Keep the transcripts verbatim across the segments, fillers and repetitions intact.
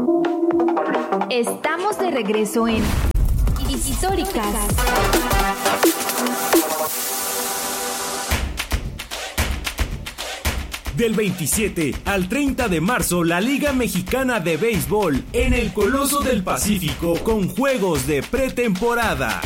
Estamos de regreso en Históricas. Del veintisiete al treinta de marzo, la Liga Mexicana de Béisbol en el Coloso del Pacífico con juegos de pretemporada.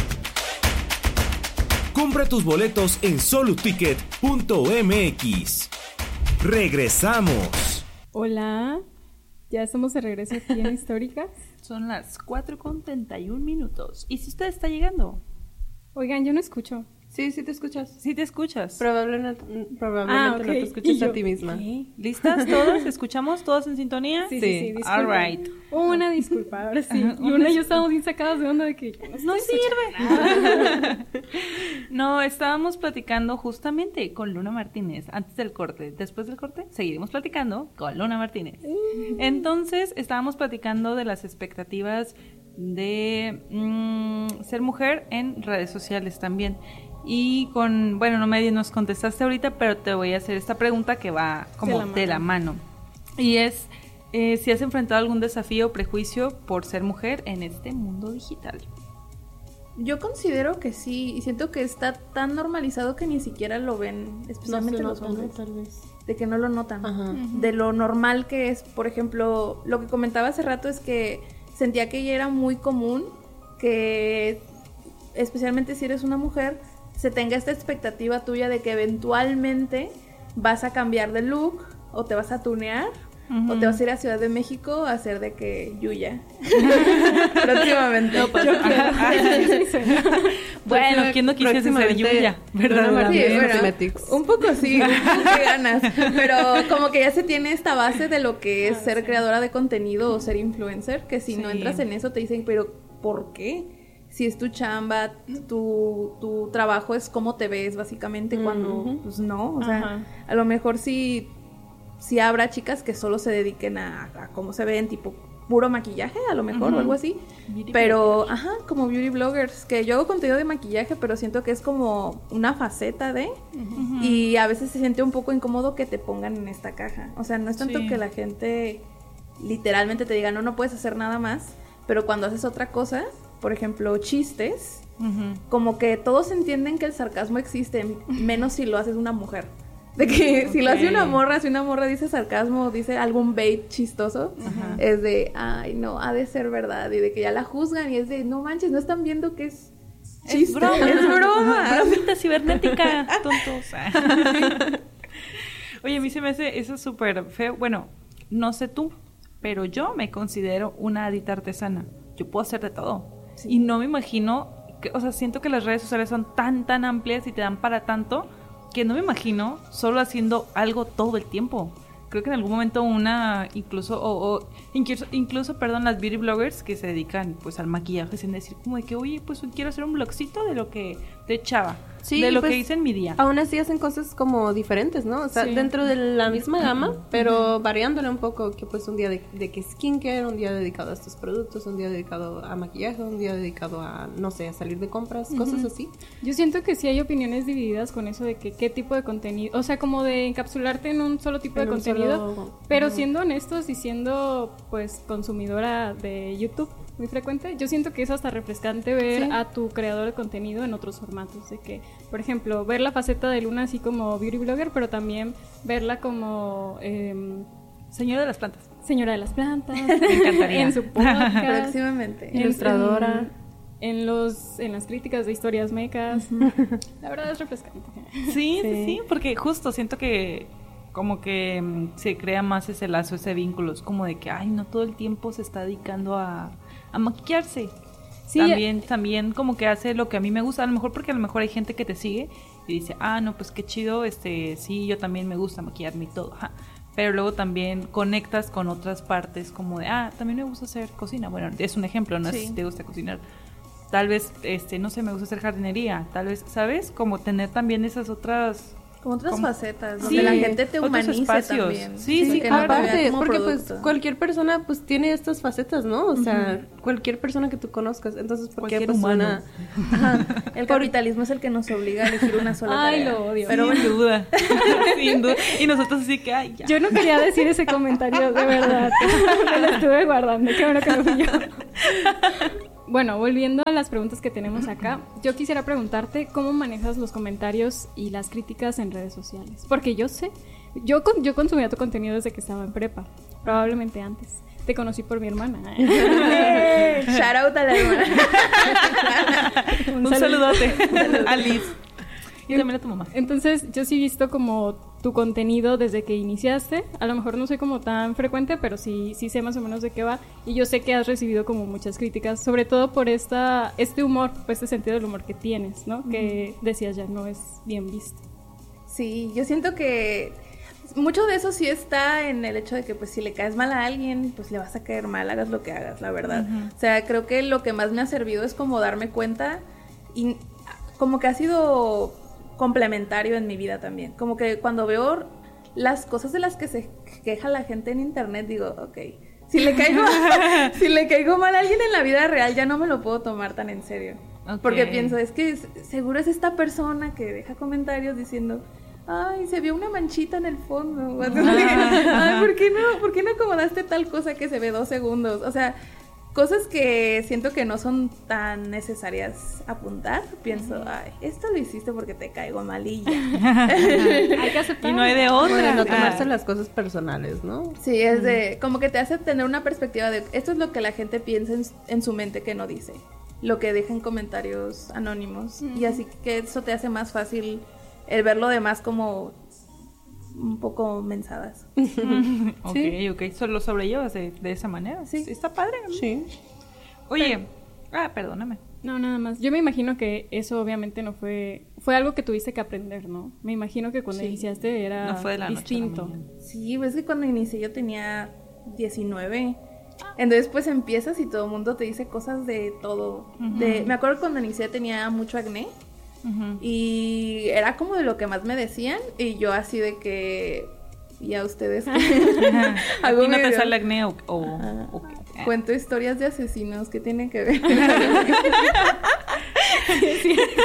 Compra tus boletos en soluticket punto m x. Regresamos. Hola, ya estamos de regreso aquí en Históricas. Son las cuatro con treinta y un minutos. ¿Y si usted está llegando? Oigan, yo no escucho. Sí, sí te escuchas. Sí te escuchas. Probablemente, probablemente Ah, no ok. te escuchas Yo, a ti misma. ¿qué? ¿Listas todos? ¿Escuchamos todos en sintonía? Sí, sí, sí, disculpa. All right. Una disculpa, ahora sí. Ajá, Y una y yo estábamos bien sacados de onda de que No sirve. No, estábamos platicando justamente con Luna Martínez antes del corte. Después del corte seguiremos platicando con Luna Martínez. Entonces, estábamos platicando de las expectativas de mmm, ser mujer en redes sociales también. Y con, bueno, no me nos contestaste ahorita, pero te voy a hacer esta pregunta que va como de la, de la mano. Y es, eh, si has enfrentado algún desafío o prejuicio por ser mujer en este mundo digital. Yo considero que sí, y siento que está tan normalizado que ni siquiera lo ven, especialmente no los notan, hombres, tal vez. de que no lo notan. Ajá. De lo normal que es, por ejemplo, lo que comentaba hace rato es que sentía que ya era muy común que, especialmente si eres una mujer, se tenga esta expectativa tuya de que eventualmente vas a cambiar de look o te vas a tunear. Uh-huh. O te vas a ir a Ciudad de México a hacer de que Yuya. Próximamente. No, pues, yo bueno, ¿quién no quisiese ser Yuya? ¿Verdad, ¿verdad? Sí, bueno, un poco sí, qué ganas. Pero como que ya se tiene esta base de lo que es ser creadora de contenido o ser influencer, que si sí. no entras en eso te dicen, pero ¿por qué? Si es tu chamba, tu, tu trabajo es cómo te ves básicamente, cuando uh-huh. pues no, o sea, uh-huh. a lo mejor sí... Si habrá chicas que solo se dediquen a, a cómo se ven, tipo puro maquillaje, a lo mejor, uh-huh. o algo así. Beauty pero, bloggers. Ajá, como beauty bloggers, que yo hago contenido de maquillaje, pero siento que es como una faceta de, uh-huh. y a veces se siente un poco incómodo que te pongan en esta caja. O sea, no es tanto sí. que la gente literalmente te diga, no, no puedes hacer nada más, pero cuando haces otra cosa, por ejemplo, chistes, uh-huh. como que todos entienden que el sarcasmo existe, menos si lo haces una mujer. De que okay. si lo hace una morra, si una morra dice sarcasmo, dice algún bait chistoso, uh-huh. es de, ay, no, ha de ser verdad. Y de que ya la juzgan y es de, no manches, no están viendo que es chiste. Es broma. Es broma. Bromita cibernética, tontos. Oye, a mí se me hace eso súper feo. Bueno, no sé tú, pero yo me considero una adicta artesana. Yo puedo hacer de todo. Sí. Y no me imagino, que, o sea, siento que las redes sociales son tan, tan amplias y te dan para tanto, que no me imagino solo haciendo algo todo el tiempo. Creo que en algún momento una, incluso, o, o incluso, incluso, perdón, las beauty bloggers que se dedican pues al maquillaje, sin decir como de que, oye, pues quiero hacer un blogcito de lo que, de chava, sí, de lo pues, que hice en mi día. Aún así hacen cosas como diferentes, ¿no? O sea, sí. dentro de la misma gama, pero uh-huh. variándole un poco, que pues un día de, de que skincare, un día dedicado a estos productos, un día dedicado a maquillaje, un día dedicado a, no sé, a salir de compras, uh-huh. cosas así. Yo siento que sí hay opiniones divididas con eso de que qué tipo de contenido, o sea, como de encapsularte en un solo tipo en de contenido, solo... pero uh-huh. siendo honestos y siendo pues consumidora de YouTube muy frecuente, yo siento que es hasta refrescante ver sí. a tu creador de contenido en otros formatos, de que, por ejemplo, ver la faceta de Luna así como beauty blogger, pero también verla como eh, señora de las plantas. Señora de las plantas. Me encantaría. En su podcast. Próximamente. Ilustradora. En, en, los, en las críticas de historias mecas. Uh-huh. La verdad es refrescante. Sí, sí, sí, porque justo siento que como que um, se crea más ese lazo, ese vínculo. Es como de que, ay, no todo el tiempo se está dedicando a, a maquillarse. Sí, también, también como que hace lo que a mí me gusta, a lo mejor porque a lo mejor hay gente que te sigue y dice, ah, no, pues qué chido, este, sí, yo también me gusta maquillarme y todo, ajá. Pero luego también conectas con otras partes como de, ah, también me gusta hacer cocina, bueno, es un ejemplo, no sí. es si te gusta cocinar, tal vez, este, no sé, me gusta hacer jardinería, tal vez, ¿sabes? Como tener también esas otras Como otras como, facetas, donde sí, la gente te humanice espacios. también. Sí, sí, sí, claro. aparte, porque producto. Pues cualquier persona pues tiene estas facetas, ¿no? O sea, uh-huh. cualquier persona que tú conozcas, entonces ¿por qué pues una... Ajá. El capitalismo es el que nos obliga a elegir una sola Ay, tarea. lo odio. Pero sin duda. Sin duda. Y nosotros así que, ay, ya. Yo no quería decir ese comentario, de verdad. Me lo estuve guardando, qué bueno que no fui yo. Bueno, volviendo a las preguntas que tenemos acá, yo quisiera preguntarte cómo manejas los comentarios y las críticas en redes sociales. Porque yo sé, yo, yo consumía tu contenido desde que estaba en prepa, probablemente antes. Te conocí por mi hermana. Shout out a la hermana. Un, Un saludote a Liz. Y también a tu mamá. Entonces, yo sí he visto como tu contenido desde que iniciaste. A lo mejor no soy como tan frecuente, pero sí, sí sé más o menos de qué va. Y yo sé que has recibido como muchas críticas, sobre todo por esta, este humor, pues este sentido del humor que tienes, ¿no? Uh-huh. Que decías ya no es bien visto. Sí, yo siento que mucho de eso sí está en el hecho de que pues si le caes mal a alguien, pues le vas a caer mal, hagas lo que hagas, la verdad. Uh-huh. O sea, creo que lo que más me ha servido es como darme cuenta y como que ha sido complementario en mi vida también. Como que cuando veo las cosas de las que se queja la gente en internet, digo, ok, si le caigo, si le caigo mal a alguien en la vida real, ya no me lo puedo tomar tan en serio. Okay. Porque pienso, es que seguro es esta persona que deja comentarios diciendo, ay, se vio una manchita en el fondo. Ay, ¿por qué no, por qué no acomodaste tal cosa que se ve dos segundos? O sea, cosas que siento que no son tan necesarias apuntar. Pienso, ay, esto lo hiciste porque te caigo mal y ya. Hay que aceptar. Y no hay de otra. Bueno, no tomarse ah. las cosas personales, ¿no? Sí, es de, como que te hace tener una perspectiva de, esto es lo que la gente piensa en, en su mente que no dice. Lo que deja en comentarios anónimos. Uh-huh. Y así que eso te hace más fácil el ver lo demás como un poco mensadas. Ok, sí. ok. ¿Lo sobrellevas de, de esa manera? Sí. Está padre, ¿no? Sí. Oye, Pero, ah, perdóname. No, nada más. Yo me imagino que eso obviamente no fue... Fue algo que tuviste que aprender, ¿no? Me imagino que cuando sí. iniciaste era no fue de la distinto. Noche a la mañana. Sí, pues que cuando inicié yo tenía diecinueve. Entonces pues empiezas y todo el mundo te dice cosas de todo. Uh-huh. De, me acuerdo cuando inicié tenía mucho acné. Uh-huh. Y era como de lo que más me decían. Y yo así de que... ¿Y a ustedes qué? ¿A ti no te sale acné o...? o, o Cuento historias de asesinos que tienen que ver. Sí, es cierto.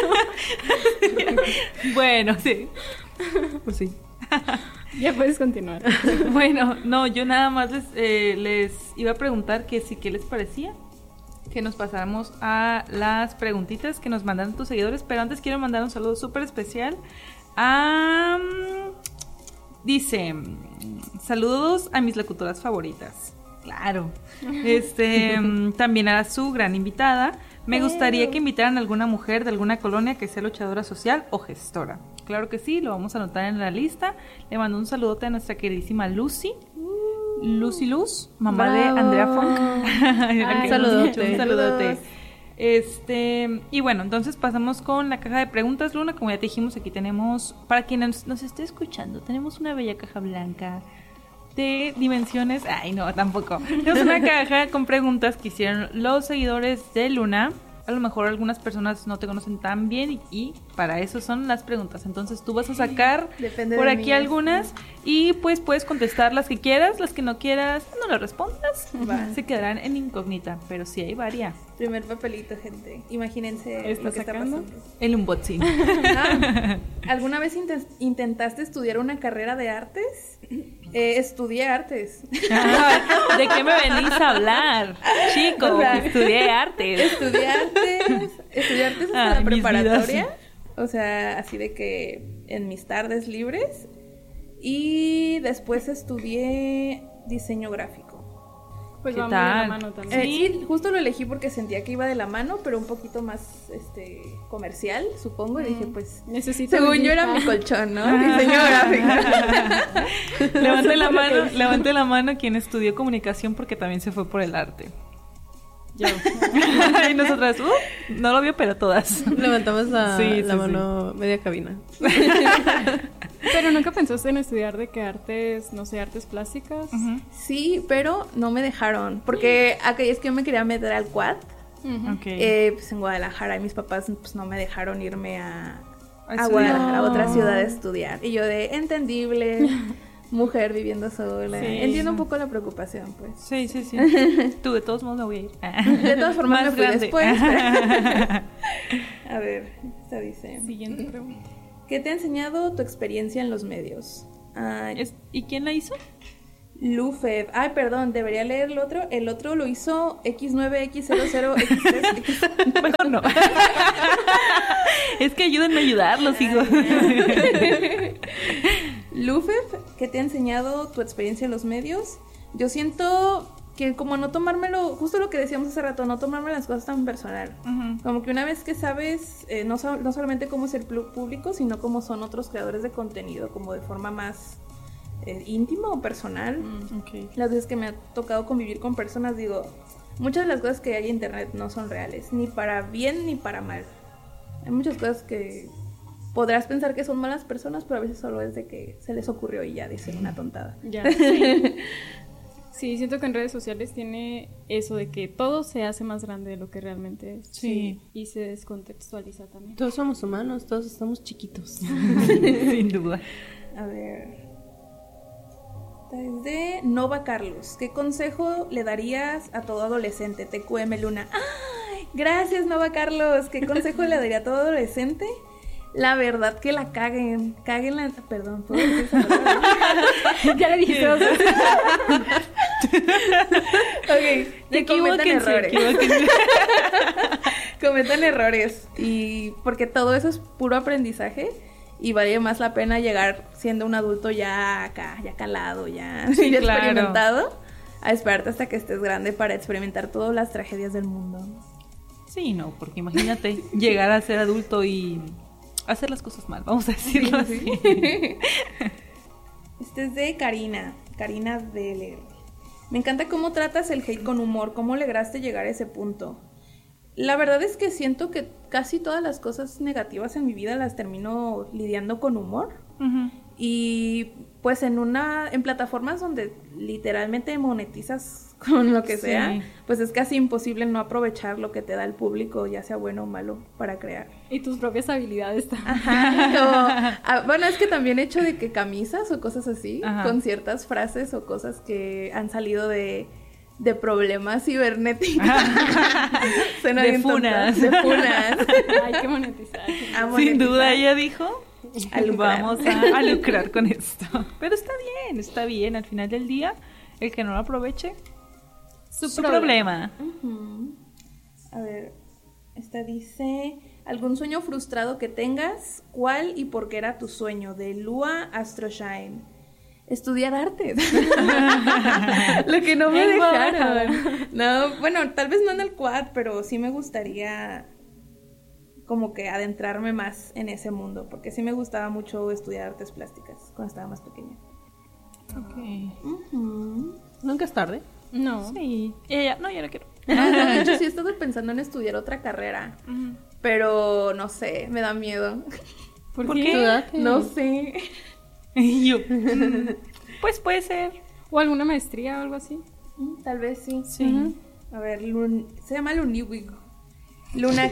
Bueno, sí. Pues sí. Ya puedes continuar. Bueno, no, yo nada más les, eh, les iba a preguntar que sí, ¿qué les parecía? Que nos pasáramos a las preguntitas que nos mandaron tus seguidores, pero antes quiero mandar un saludo súper especial a... Dice, saludos a mis locutoras favoritas. Claro. Este, también a su gran invitada. Me gustaría que invitaran a alguna mujer de alguna colonia que sea luchadora social o gestora. Claro que sí, lo vamos a anotar en la lista. Le mando un saludote a nuestra queridísima Lucy. Lucy Luz, mamá Bravo. de Andrea Funk. Un saludote. Un saludote. Este, y bueno, entonces pasamos con la caja de preguntas, Luna. Como ya te dijimos, aquí tenemos, para quien nos, nos esté escuchando, tenemos una bella caja blanca de dimensiones, ay no, tampoco, tenemos una caja con preguntas que hicieron los seguidores de Luna. A lo mejor algunas personas no te conocen tan bien y, y para eso son las preguntas. Entonces tú vas a sacar Depende por aquí mí, algunas ¿sí? Y pues puedes contestar las que quieras, las que no quieras, no las respondas, Va. se quedarán en incógnita, pero sí hay varias. Primer papelito, gente. Imagínense ¿Está lo que sacando? Está pasando. El unboxing. Ah, ¿alguna vez int- intentaste estudiar una carrera de artes? Eh, estudié artes. Ah, ¿de qué me venís a hablar? Chico, o sea, estudié artes. Estudié artes. Estudié artes hasta ah, la preparatoria. Vidas. O sea, así de que en mis tardes libres. Y después estudié diseño gráfico. Pues va muy de la mano también. Eh, sí, justo lo elegí porque sentía que iba de la mano, pero un poquito más este comercial, supongo. Y mm. dije, pues, necesito según yo era mi colchón, ¿no? Diseño gráfico. Levante la mano, levante la mano quien estudió comunicación porque también se fue por el arte. Yo. Y nosotras, uh, no lo vio, pero todas. Levantamos la, sí, la sí, mano sí. media cabina. Pero nunca pensaste en estudiar de qué artes, no sé, artes plásticas. Uh-huh. Sí, pero no me dejaron. Porque aquella es que yo me quería meter al Quad. Uh-huh. Okay. Eh, pues en Guadalajara y mis papás pues no me dejaron irme a, a Guadalajara, a otra ciudad a estudiar. Y yo de, entendible, mujer viviendo sola. Sí, Entiendo no. un poco la preocupación, pues. Sí, sí, sí. Tú, de todos modos me voy a ir. De todas formas me fui grande. después. Pero... A ver, esta dice. Siguiente pregunta. ¿Qué te ha enseñado tu experiencia en los medios? Ah, ¿Y quién la hizo? Lufev. Ay, perdón, debería leer el otro. El otro lo hizo equis nueve equis cero cero equis tres X... Mejor no. Es que ayúdenme a ayudarlos, hijos. Lufev, ¿qué te ha enseñado tu experiencia en los medios? Yo siento que como no tomármelo, justo lo que decíamos hace rato, no tomarme las cosas tan personal. Uh-huh. Como que una vez que sabes, eh, no, no solamente cómo es el público, sino cómo son otros creadores de contenido, como de forma más... Eh, íntimo o personal. Mm, okay. Las veces que me ha tocado convivir con personas, digo, muchas de las cosas que hay en internet no son reales, ni para bien ni para mal. Hay muchas cosas que podrás pensar que son malas personas, pero a veces solo es de que se les ocurrió y ya dicen una tontada. Ya, sí. Sí, siento que en redes sociales tiene eso de que todo se hace más grande de lo que realmente es. Sí. Y se descontextualiza también. Todos somos humanos, todos estamos chiquitos. Sin duda. A ver... Es de Nova Carlos. ¿Qué consejo le darías a todo adolescente? T Q M Luna. ¡Ay! Gracias, Nova Carlos. ¿Qué consejo le daría a todo adolescente? La verdad que la caguen. Caguen la... Perdón, ¿puedo decir esa palabra? Ya le dije. Ok. Que cometan errores. Cometan errores. Y porque todo eso es puro aprendizaje. Y vale más la pena llegar siendo un adulto ya acá, ya calado, ya, sí, ya claro. experimentado, a esperarte hasta que estés grande para experimentar todas las tragedias del mundo. Sí, no, porque imagínate llegar a ser adulto y hacer las cosas mal, vamos a decirlo sí, así. Sí. Este es de Karina, Karina Deller. Me encanta cómo tratas el hate con humor, cómo lograste llegar a ese punto. La verdad es que siento que casi todas las cosas negativas en mi vida las termino lidiando con humor. Uh-huh. Y pues en una en plataformas donde literalmente monetizas con lo que sí. sea, pues es casi imposible no aprovechar lo que te da el público, ya sea bueno o malo, para crear. Y tus propias habilidades también. Ajá. O, a, bueno, es que también he hecho de que camisas o cosas así, ajá. con ciertas frases o cosas que han salido de... de problemas cibernéticos. De funas. De funas. Hay que monetizar. A monetizar. Sin duda ella dijo, vamos a, a lucrar con esto. Pero está bien, está bien. Al final del día, el que no lo aproveche, su, su problema. problema. Uh-huh. A ver, esta dice, ¿algún sueño frustrado que tengas? ¿Cuál y por qué era tu sueño? De Lua Astroshine. Estudiar arte. Lo que no me dejaron. No, bueno, tal vez no en el quad, pero sí me gustaría como que adentrarme más en ese mundo, porque sí me gustaba mucho estudiar artes plásticas cuando estaba más pequeña. Ok. Uh-huh. ¿Nunca es tarde? No. Sí. Ella, no, yo no quiero. De hecho, sí he estado pensando en estudiar otra carrera, uh-huh. pero no sé, me da miedo. ¿Por, ¿Por qué? qué? No sé. Y yo, pues puede ser. O alguna maestría o algo así. Tal vez sí. Sí. Uh-huh. A ver, Lun... se llama Luniwig. Luna.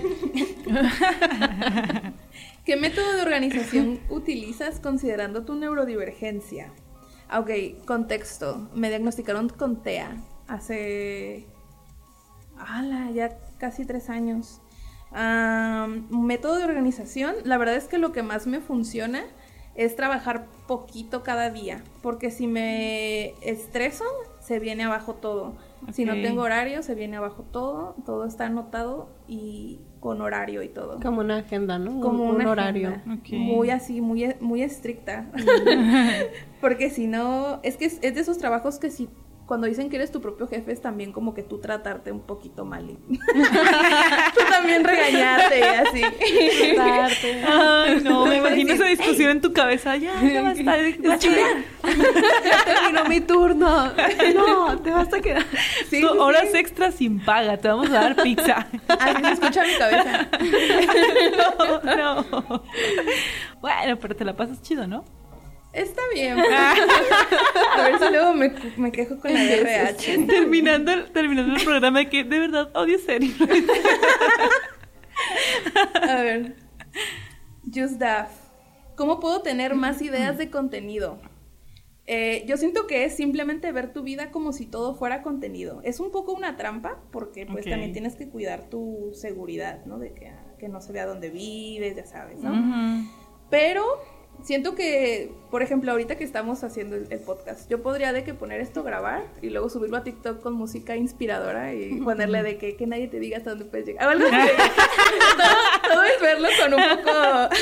¿Qué método de organización utilizas considerando tu neurodivergencia? Ok, contexto. Me diagnosticaron con T E A hace... ¡Hala! Ya casi tres años. Um, método de organización. La verdad es que lo que más me funciona es trabajar poquito cada día, porque si me estreso, se viene abajo todo. Okay. Si no tengo horario, se viene abajo todo, todo está anotado y con horario y todo. Como una agenda, ¿no? Como un, un horario. Okay. Muy así, muy, muy estricta. Porque si no, es que es, es de esos trabajos que si cuando dicen que eres tu propio jefe es también como que tú tratarte un poquito mal y tú también regañarte y así. Tratarte. Ay, no, me imagino esa discusión en tu cabeza. Ya, ya basta, vas a chillar. Ya terminó mi turno. No, te vas a quedar. Sí, sí, horas sí. extras sin paga, te vamos a dar pizza. Así se escucha mi cabeza. No, no. Bueno, pero te la pasas chido, ¿no? Está bien. A ver si luego me, me quejo con la D R H. Terminando, terminando el programa que de verdad odio serio. A ver. Just Daff. ¿Cómo puedo tener más ideas de contenido? Eh, yo siento que es simplemente ver tu vida como si todo fuera contenido. Es un poco una trampa porque pues okay. también tienes que cuidar tu seguridad, ¿no? De que, que no se vea dónde vives, ya sabes, ¿no? Uh-huh. Pero siento que, por ejemplo, ahorita que estamos haciendo el, el podcast, yo podría de que poner esto, grabar y luego subirlo a TikTok con música inspiradora y ponerle de que, que nadie te diga hasta dónde puedes llegar. Algo así. todo, todo es verlo con un poco...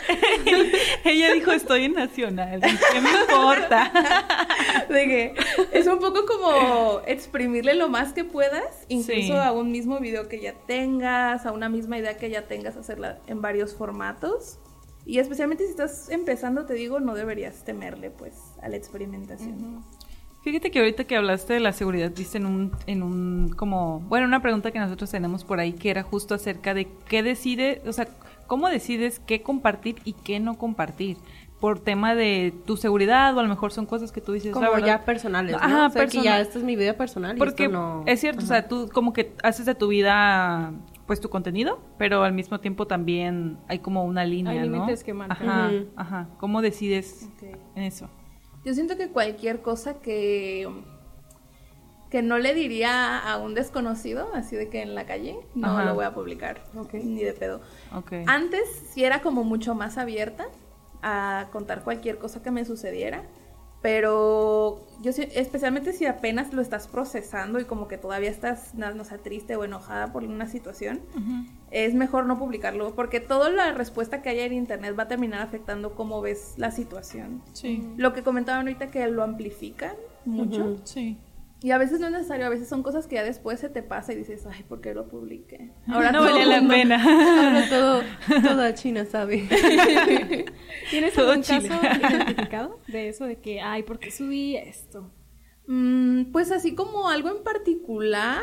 Ella dijo, estoy en Nacional, ¿qué me importa? De que es un poco como exprimirle lo más que puedas, incluso sí. a un mismo video que ya tengas, a una misma idea que ya tengas, hacerla en varios formatos. Y especialmente si estás empezando, te digo, no deberías temerle, pues, a la experimentación. Uh-huh. Fíjate que ahorita que hablaste de la seguridad, viste en un, en un, como, bueno, una pregunta que nosotros tenemos por ahí, que era justo acerca de qué decide, o sea, cómo decides qué compartir y qué no compartir, por tema de tu seguridad, o a lo mejor son cosas que tú dices, como ya personales, ¿no? Ajá, o sea, personal. que ya esta es mi vida personal y porque esto no... es cierto, ajá. o sea, tú como que haces de tu vida... pues tu contenido, pero al mismo tiempo también hay como una línea, hay ¿no? límites que marcan. Ajá, uh-huh. ajá. ¿Cómo decides okay. en eso? Yo siento que cualquier cosa que que no le diría a un desconocido, así de que en la calle, no ajá. lo voy a publicar, okay. ni de pedo. Okay. Antes sí era como mucho más abierta a contar cualquier cosa que me sucediera, pero yo especialmente si apenas lo estás procesando y como que todavía estás, no, no sé, triste o enojada por una situación, uh-huh. es mejor no publicarlo, porque toda la respuesta que haya en internet va a terminar afectando cómo ves la situación. Sí. Lo que comentaban ahorita que lo amplifican mucho. Uh-huh. Sí. Y a veces no es necesario, a veces son cosas que ya después se te pasa y dices, ay, ¿por qué lo publiqué? Ahora no valía la pena. Ahora todo, toda China sabe. ¿Tienes algún caso identificado de eso? De que, ay, ¿por qué subí esto? Mm, pues así como algo en particular,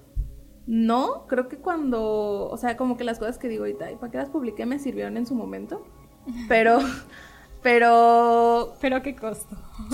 no. Creo que cuando, o sea, como que las cosas que digo ahorita, ¿para qué las publiqué? Me sirvieron en su momento. Pero, pero... ¿Pero a qué costo?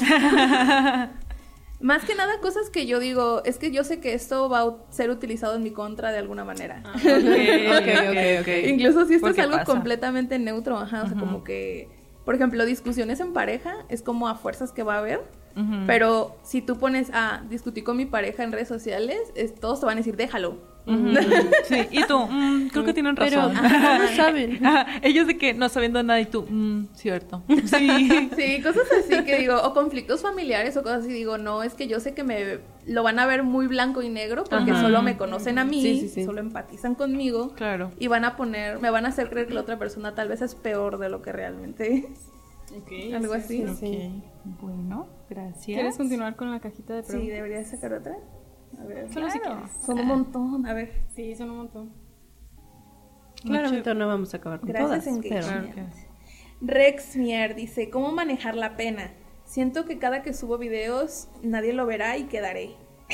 Más que nada cosas que yo digo, es que yo sé que esto va a ser utilizado en mi contra de alguna manera. Ah, okay, okay, okay, okay. Incluso si esto es algo pasa? completamente neutro, ajá, o sea, uh-huh. como que, por ejemplo, discusiones en pareja es como a fuerzas que va a haber, uh-huh. pero si tú pones, ah, discutí con mi pareja en redes sociales, es, todos te van a decir, déjalo. Uh-huh. Sí, y tú, mm, creo que tienen razón. Pero ajá, no saben. Ajá, ellos de que no sabiendo nada y tú, mm, cierto. Sí. Sí, cosas así que digo, o conflictos familiares o cosas así, digo, no, es que yo sé que me lo van a ver muy blanco y negro porque ajá. solo me conocen a mí, sí, sí, sí. solo empatizan conmigo. Claro. Y van a poner, me van a hacer creer que la otra persona tal vez es peor de lo que realmente es. Okay, algo sí, así. Sí. Okay. Bueno, gracias. ¿Quieres continuar con la cajita de preguntas? Sí, debería sacar otra. A ver, solo claro. si quieres. Son un montón, a ver. Sí, son un montón. Claramente Mucho. No vamos a acabar con Gracias, todas. Gracias, claro. Rex Mier dice, ¿cómo manejar la pena? Siento que cada que subo videos nadie lo verá y quedaré.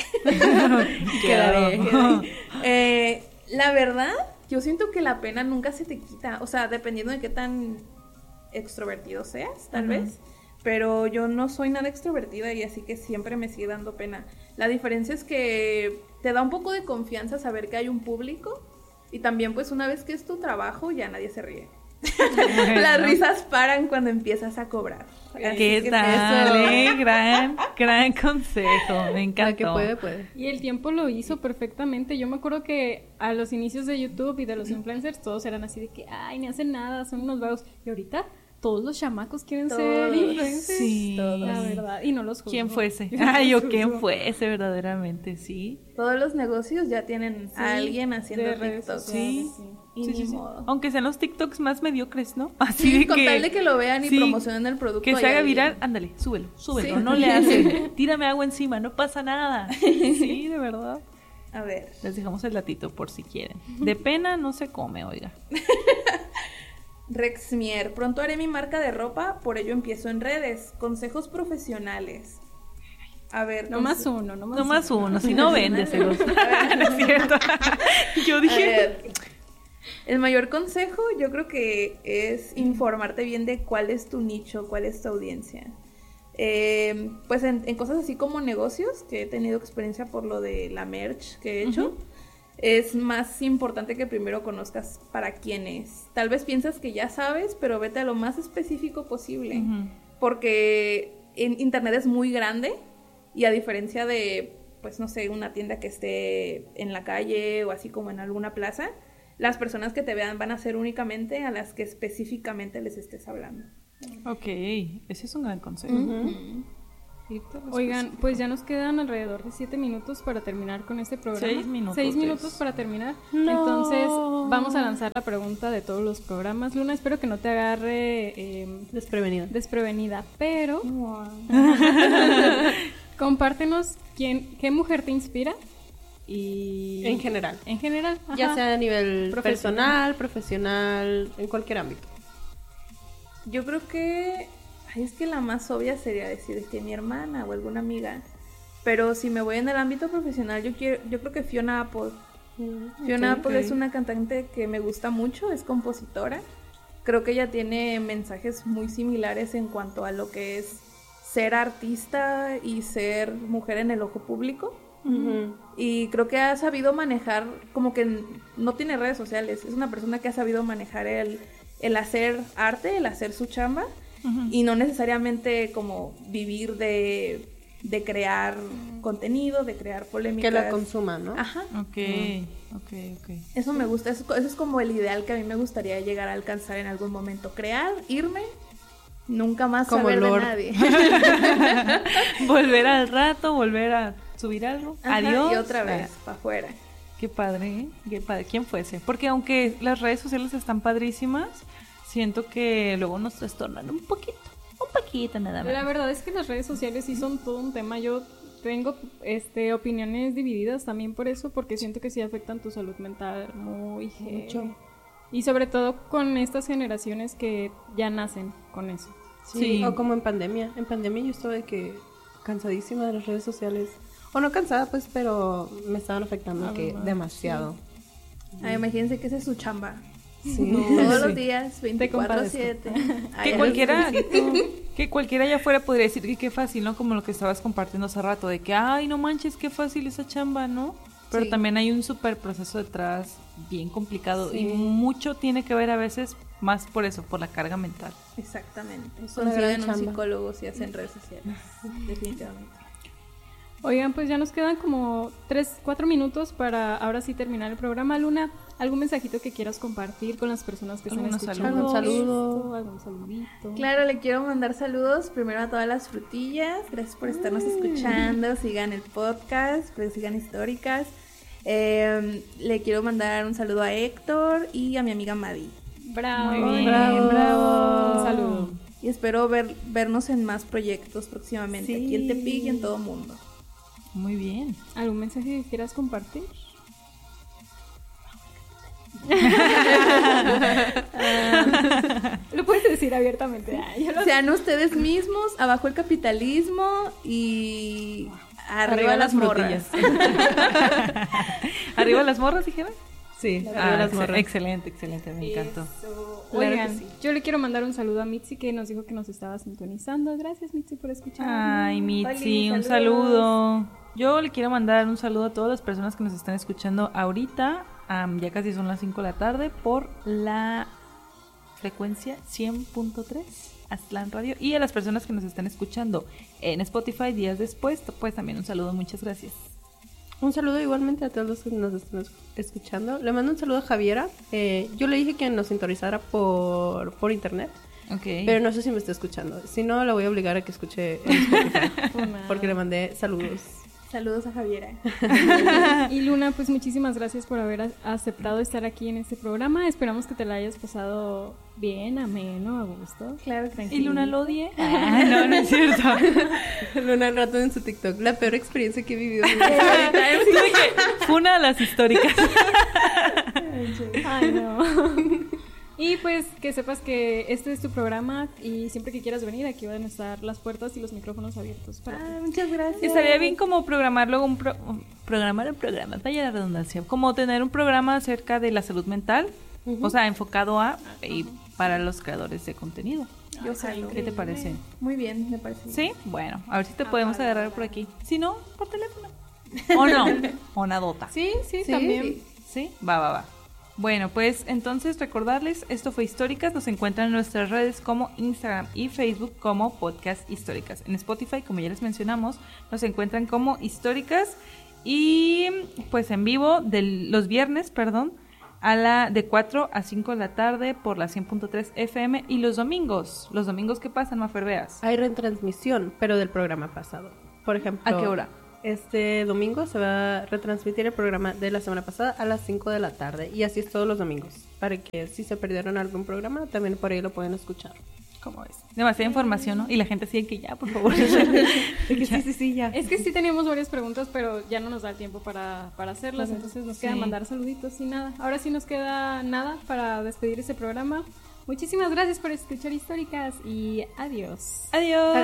quedaré. quedaré. Eh, la verdad, yo siento que la pena nunca se te quita. O sea, dependiendo de qué tan extrovertido seas, tal uh-huh. vez. Pero yo no soy nada extrovertida y así que siempre me sigue dando pena. La diferencia es que te da un poco de confianza saber que hay un público y también pues una vez que es tu trabajo ya nadie se ríe. Bueno. Las risas paran cuando empiezas a cobrar. ¿Qué tal? Eh, gran, gran consejo, me encantó. Que puede, puede. Y el tiempo lo hizo perfectamente. Yo me acuerdo que a los inicios de YouTube y de los influencers todos eran así de que, ay, ni hacen nada, son unos vagos. Y ahorita todos los chamacos quieren todos, ser influencers. Sí. Todos. La verdad. Y no los juzgo. ¿Quién fuese? Ay, o quién fuese verdaderamente, sí. Todos los negocios ya tienen sí, a alguien haciendo TikTok. Sí. sí. Y sí, ni sí, sí. modo. Aunque sean los TikToks más mediocres, ¿no? Así sí, de con que, tal de que lo vean y sí, promocionen el producto. Que se haga viral, ándale, súbelo, súbelo. Sí. No le hacen. Tírame agua encima, no pasa nada. Sí, de verdad. A ver. Les dejamos el datito por si quieren. De pena no se come, oiga. Rex Mier, pronto haré mi marca de ropa, por ello empiezo en redes. Consejos profesionales. A ver, no más uno, no más, no más uno, uno, si no véndeselos. No es cierto. Yo dije. El mayor consejo yo creo que es informarte bien de cuál es tu nicho, cuál es tu audiencia. Eh, pues en, en cosas así como negocios, que he tenido experiencia por lo de la merch que he hecho. Uh-huh. es más importante que primero conozcas para quién es. Tal vez piensas que ya sabes, pero vete a lo más específico posible. Uh-huh. Porque en internet es muy grande y a diferencia de, pues no sé, una tienda que esté en la calle o así como en alguna plaza, las personas que te vean van a ser únicamente a las que específicamente les estés hablando. Ok, ese es un gran consejo. Uh-huh. Oigan, pues ya nos quedan alrededor de siete minutos para terminar con este programa. Seis minutos. Seis minutos para terminar. No. Entonces, vamos a lanzar la pregunta de todos los programas. Luna, espero que no te agarre eh, desprevenida. Desprevenida, pero wow. compártenos quién, qué mujer te inspira y en general. En general, ajá. Ya sea a nivel personal, profesional, en cualquier ámbito. Yo creo que Ay, es que la más obvia sería decir que mi hermana o alguna amiga. Pero si me voy en el ámbito profesional, yo quiero, yo creo que Fiona Apple. Mm, Fiona okay, Apple okay. es una cantante que me gusta mucho, es compositora. Creo que ella tiene mensajes muy similares en cuanto a lo que es ser artista y ser mujer en el ojo público. Uh-huh. Y creo que ha sabido manejar, como que no tiene redes sociales, es una persona que ha sabido manejar el, el hacer arte, el hacer su chamba. Uh-huh. Y no necesariamente como vivir de, de crear contenido, de crear polémicas. Que la consuma, ¿no? Ajá. Ok, uh-huh. ok, ok. Eso me gusta, eso, eso es como el ideal que a mí me gustaría llegar a alcanzar en algún momento. Crear, irme, nunca más como saber Lord. De nadie. Volver al rato, volver a subir algo. Ajá, adiós. Y otra vez, ah. para afuera. Qué padre, ¿eh? Qué padre. ¿Quién fuese? Porque aunque las redes sociales están padrísimas, siento que luego nos trastornan un poquito, un poquito nada más. La verdad es que las redes sociales sí son todo un tema. Yo tengo este opiniones divididas también por eso, porque siento que sí afectan tu salud mental muy mucho. Y sobre todo con estas generaciones que ya nacen con eso. Sí, sí. O como en pandemia. En pandemia yo estuve que cansadísima de las redes sociales. O no cansada, pues, pero me estaban afectando ah, que demasiado. Sí. Ay, imagínense que esa es su chamba. Sí. Todos sí. los días, veinticuatro siete. Que cualquiera, que cualquiera allá afuera podría decir que qué fácil, ¿no? Como lo que estabas compartiendo hace rato, de que, ay, no manches, qué fácil esa chamba, ¿no? Pero sí. también hay un súper proceso detrás, bien complicado, sí. y mucho tiene que ver a veces más por eso, por la carga mental. Exactamente. Consiguen un psicólogo si hacen redes sociales, definitivamente. Oigan, pues ya nos quedan como tres, cuatro minutos para ahora sí terminar el programa. Luna, ¿algún mensajito que quieras compartir con las personas que están escuchando? ¿Algún saludo? ¿Algún saludito? Claro, le quiero mandar saludos primero a todas las frutillas. Gracias por estarnos Ay. escuchando. Sigan el podcast, pues sigan Históricas. Eh, le quiero mandar un saludo a Héctor y a mi amiga Madi. Bravo, Muy bien, bravo. bravo. Un saludo. Y espero ver, vernos en más proyectos próximamente, sí. aquí en Tepic y en todo mundo. Muy bien. ¿Algún mensaje que quieras compartir? Lo puedes decir abiertamente. Ay, lo... Sean ustedes mismos, abajo el capitalismo y arriba, arriba las morras. ¿Arriba las morras, dijeron? Sí, ah, las morras. Excelente, excelente, me Eso. encantó. Oigan, claro sí. yo le quiero mandar un saludo a Mitzi que nos dijo que nos estaba sintonizando. Gracias, Mitzi, por escucharnos. Ay, Mitzi, un saludo. Yo le quiero mandar un saludo a todas las personas que nos están escuchando ahorita. Um, ya casi son las cinco de la tarde por la frecuencia cien punto tres Aztlán Radio. Y a las personas que nos están escuchando en Spotify días después, pues también un saludo, muchas gracias. Un saludo igualmente a todos los que nos están escuchando. Le mando un saludo a Javiera. Eh, yo le dije que nos sintonizara por, por internet. Okay. Pero no sé si me está escuchando. Si no, la voy a obligar a que escuche en Spotify. Porque le mandé saludos. Saludos a Javiera. Y Luna, pues muchísimas gracias por haber aceptado estar aquí en este programa. Esperamos que te la hayas pasado bien, ameno, a gusto. Claro, tranquilo. ¿Y Luna lo odie? Ah, no, no es cierto. Luna al rato en su TikTok. La peor experiencia que he vivido. Fue una de las históricas. Ay, no. Y pues que sepas que este es tu programa y siempre que quieras venir aquí van a estar las puertas y los micrófonos abiertos para ah, ti. Muchas gracias. Estaría bien como programar luego un, pro, un programar un programa, vaya la redundancia, como tener un programa acerca de la salud mental, uh-huh. o sea, enfocado a y para los creadores de contenido. Yo jalo. ¿Qué te parece? Muy bien, me parece. Bien. Sí, bueno, a ver si te ah, podemos agarrar por aquí. Si no, por teléfono. O no, o nadota. Sí, sí, sí también. Sí. ¿Sí? Va, va, va. Bueno, pues entonces recordarles, esto fue Históricas, nos encuentran en nuestras redes como Instagram y Facebook como Podcast Históricas. En Spotify, como ya les mencionamos, nos encuentran como Históricas y pues en vivo de los viernes, perdón, a la de cuatro a cinco de la tarde por la cien punto tres F M y los domingos. Los domingos, ¿qué pasan, Mafer Veas? Hay retransmisión, pero del programa pasado. Por ejemplo, ¿a qué hora? Este domingo se va a retransmitir el programa de la semana pasada a las cinco de la tarde. Y así es todos los domingos. Para que si se perdieron algún programa, también por ahí lo pueden escuchar. ¿Cómo ves? Demasiada información, ¿no? Y la gente sigue que ya, por favor. que sí, sí, sí, ya. Es que sí teníamos varias preguntas, pero ya no nos da el tiempo para, para hacerlas. Claro. Entonces nos queda sí. mandar saluditos y nada. Ahora sí nos queda nada para despedir este programa. Muchísimas gracias por escuchar Históricas y adiós. Adiós.